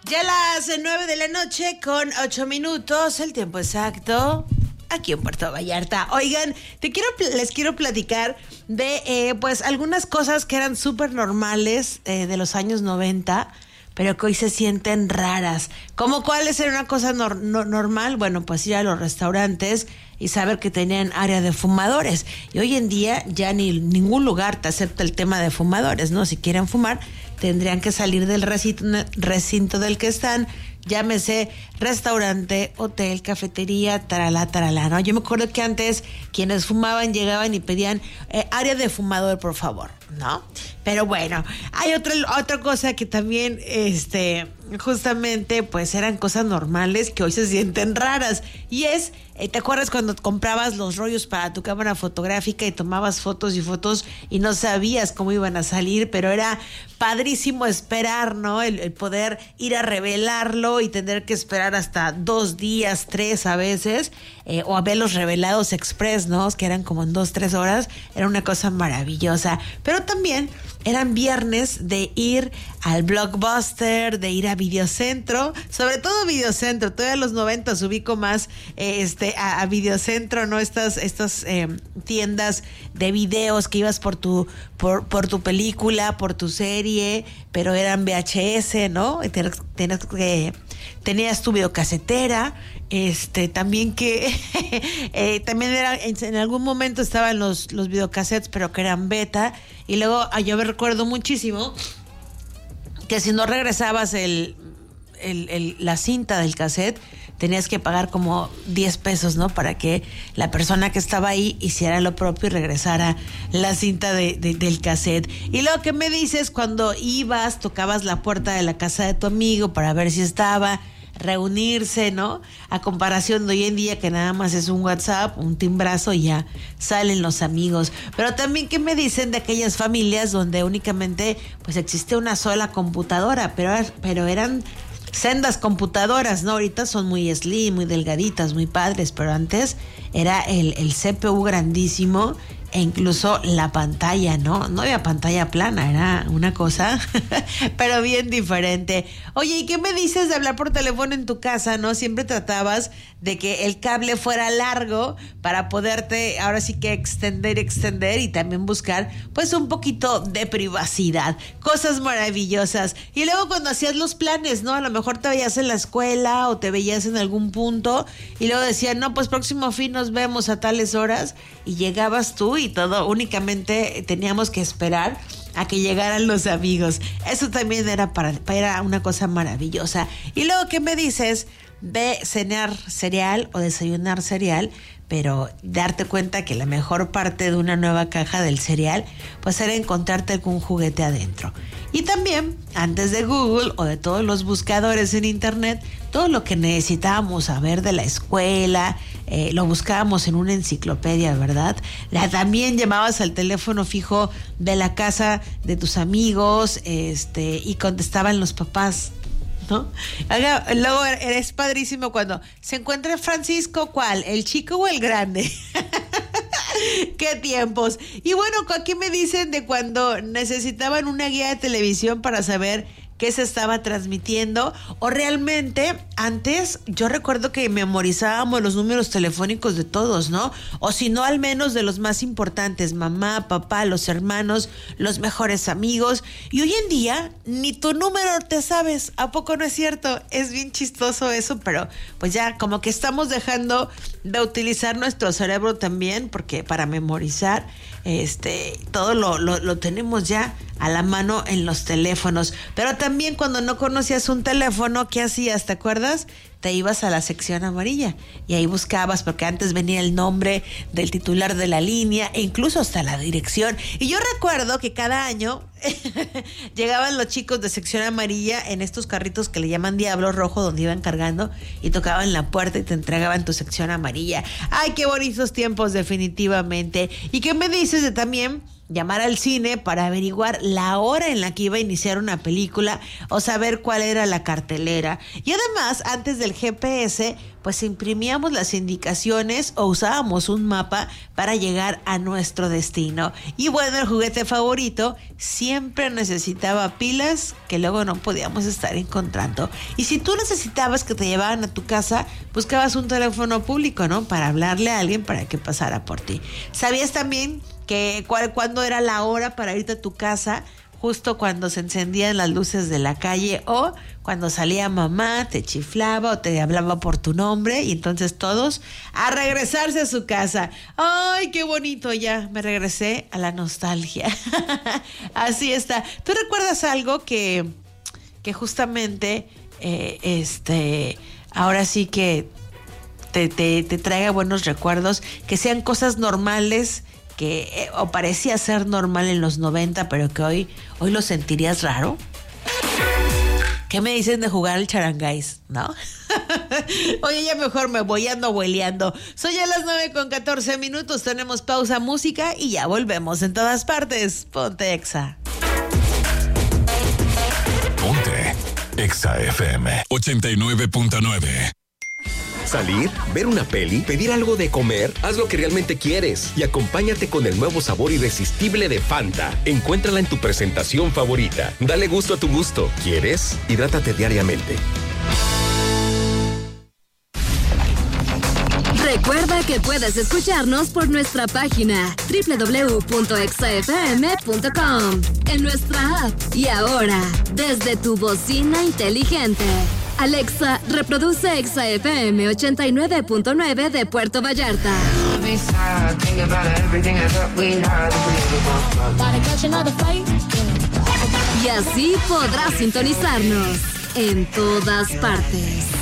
Ya las 9 de la noche con 8 minutos, el tiempo exacto, aquí en Puerto Vallarta. Oigan, les quiero platicar de pues algunas cosas que eran súper normales de los años 90, pero que hoy se sienten raras. ¿Cómo cuáles era una cosa normal? Bueno, pues ir a los restaurantes y saber que tenían área de fumadores. Y hoy en día ya ningún lugar te acepta el tema de fumadores, ¿no? Si quieren fumar, tendrían que salir del recinto del que están, llámese restaurante, hotel, cafetería, taralá, ¿no? Yo me acuerdo que antes quienes fumaban llegaban y pedían área de fumador, por favor, ¿no? Pero bueno, hay otra cosa que también, justamente, pues eran cosas normales que hoy se sienten raras. Y es, ¿te acuerdas cuando comprabas los rollos para tu cámara fotográfica y tomabas fotos y no sabías cómo iban a salir? Pero era padrísimo esperar, ¿no? El poder ir a revelarlo y tener que esperar hasta 2 días, 3 a veces, o a ver los revelados express, ¿no? Que eran como en 2-3 horas. Era una cosa maravillosa. Pero también eran viernes de ir al Blockbuster, de ir a Videocentro, sobre todo Videocentro. Todavía en los 90 ubico más a Videocentro, ¿no? Estas tiendas de videos que ibas por tu película, por tu serie, pero eran VHS, ¿no? Tenías tu videocasetera, también que también era, en algún momento estaban los videocassettes, pero que eran beta. Y luego yo me recuerdo muchísimo que si no regresabas la cinta del cassette, tenías que pagar como 10 pesos, ¿no? Para que la persona que estaba ahí hiciera lo propio y regresara la cinta del cassette. Y luego, ¿qué me dices cuando ibas, tocabas la puerta de la casa de tu amigo para ver si estaba, reunirse, ¿no? A comparación de hoy en día, que nada más es un WhatsApp, un timbrazo y ya salen los amigos. Pero también, ¿qué me dicen de aquellas familias donde únicamente pues existía una sola computadora, pero eran sendas computadoras, ¿no? Ahorita son muy slim, muy delgaditas, muy padres, pero antes era el CPU grandísimo e incluso la pantalla, ¿no? No había pantalla plana, era una cosa, pero bien diferente. Oye, ¿y qué me dices de hablar por teléfono en tu casa, no? Siempre tratabas de que el cable fuera largo para poderte, ahora sí que extender y también buscar, pues, un poquito de privacidad. Cosas maravillosas. Y luego cuando hacías los planes, ¿no? A lo mejor te veías en la escuela o te veías en algún punto y luego decían, no, pues próximo fin nos vemos a tales horas, y llegabas tú y todo, únicamente teníamos que esperar a que llegaran los amigos. Eso también era una cosa maravillosa. Y luego, ¿qué me dices de cenar cereal o desayunar cereal? Pero darte cuenta que la mejor parte de una nueva caja del cereal pues era encontrarte algún juguete adentro. Y también, antes de Google o de todos los buscadores en internet, todo lo que necesitábamos saber de la escuela, lo buscábamos en una enciclopedia, ¿verdad? También llamabas al teléfono fijo de la casa de tus amigos, y contestaban los papás, ¿no? Luego es padrísimo cuando se encuentra Francisco, ¿cuál? ¿El chico o el grande? ¡Qué tiempos! Y bueno, aquí me dicen de cuando necesitaban una guía de televisión para saber qué se estaba transmitiendo, o realmente antes yo recuerdo que memorizábamos los números telefónicos de todos, ¿no? O si no, al menos de los más importantes, mamá, papá, los hermanos, los mejores amigos. Y hoy en día ni tu número te sabes. ¿A poco no es cierto? Es bien chistoso eso, pero pues ya como que estamos dejando de utilizar nuestro cerebro también, porque para memorizar todo lo tenemos ya a la mano en los teléfonos. Pero también cuando no conocías un teléfono, ¿qué hacías? ¿Te acuerdas? Te ibas a la sección amarilla y ahí buscabas, porque antes venía el nombre del titular de la línea e incluso hasta la dirección. Y yo recuerdo que cada año llegaban los chicos de sección amarilla en estos carritos que le llaman Diablo Rojo, donde iban cargando y tocaban la puerta y te entregaban tu sección amarilla. ¡Ay, qué bonitos tiempos, definitivamente! ¿Y qué me dices de también llamar al cine para averiguar la hora en la que iba a iniciar una película o saber cuál era la cartelera. Y además, antes del GPS, pues imprimíamos las indicaciones o usábamos un mapa para llegar a nuestro destino. Y bueno, el juguete favorito siempre necesitaba pilas que luego no podíamos estar encontrando. Y si tú necesitabas que te llevaran a tu casa, buscabas un teléfono público, ¿no? Para hablarle a alguien para que pasara por ti. ¿Sabías también que cuándo era la hora para irte a tu casa? Justo cuando se encendían las luces de la calle o cuando salía mamá, te chiflaba o te hablaba por tu nombre y entonces todos a regresarse a su casa. ¡Ay, qué bonito! Ya me regresé a la nostalgia. Así está. ¿Tú recuerdas algo que justamente ahora sí que te traiga buenos recuerdos, que sean cosas normales que o parecía ser normal en los 90, pero que hoy lo sentirías raro? ¿Qué me dicen de jugar al charangáis, no? Oye, ya mejor me voy, ando abueleando. Soy a las 9:14, tenemos pausa música y ya volvemos. En todas partes, ponte Exa. Ponte Exa FM 89.9. Salir, ver una peli, pedir algo de comer, haz lo que realmente quieres y acompáñate con el nuevo sabor irresistible de Fanta. Encuéntrala en tu presentación favorita. Dale gusto a tu gusto. ¿Quieres? Hidrátate diariamente. Recuerda que puedes escucharnos por nuestra página www.exafm.com, en nuestra app y ahora desde tu bocina inteligente. Alexa, reproduce Exa FM 89.9 de Puerto Vallarta. Y así podrás sintonizarnos en todas partes.